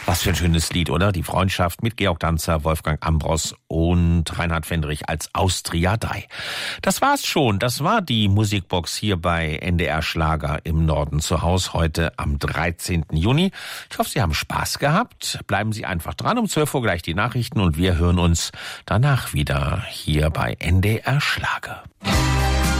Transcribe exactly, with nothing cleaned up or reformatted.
Was für ein schönes Lied, oder? Die Freundschaft mit Georg Danzer, Wolfgang Ambros und Reinhard Fendrich als Austria drei. Das war's schon. Das war die Musikbox hier bei N D R Schlager im Norden zu Haus heute am dreizehnten Juni. Ich hoffe, Sie haben Spaß gehabt. Bleiben Sie einfach dran. Um zwölf Uhr gleich die Nachrichten und wir hören uns danach wieder hier bei N D R Schlager.